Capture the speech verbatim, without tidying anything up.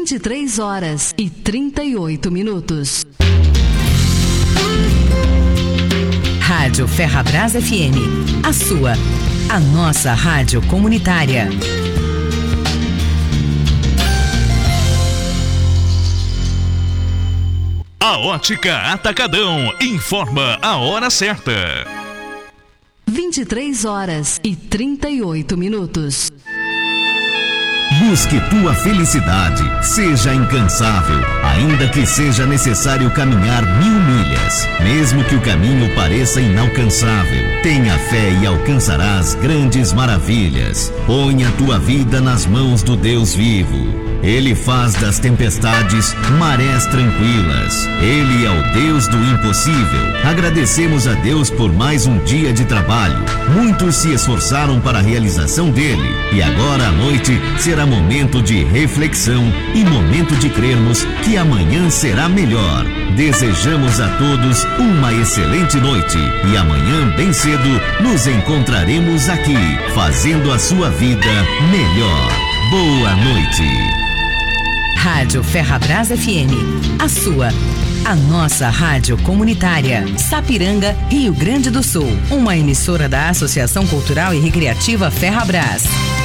vinte e três horas e trinta e oito minutos. Rádio Ferrabras F M, a sua, a nossa rádio comunitária. A Ótica Atacadão informa a hora certa. vinte e três horas e trinta e oito minutos. Busque tua felicidade, seja incansável, ainda que seja necessário caminhar mil milhas, mesmo que o caminho pareça inalcançável. Tenha fé e alcançarás grandes maravilhas. Ponha tua vida nas mãos do Deus vivo. Ele faz das tempestades marés tranquilas. Ele é o Deus do impossível. Agradecemos a Deus por mais um dia de trabalho. Muitos se esforçaram para a realização dele. E agora à noite será momento de reflexão e momento de crermos que amanhã será melhor. Desejamos a todos uma excelente noite. E amanhã, bem cedo, nos encontraremos aqui, fazendo a sua vida melhor. Boa noite. Rádio Ferrabras F M, a sua, a nossa rádio comunitária. Sapiranga, Rio Grande do Sul. Uma emissora da Associação Cultural e Recreativa Ferrabras.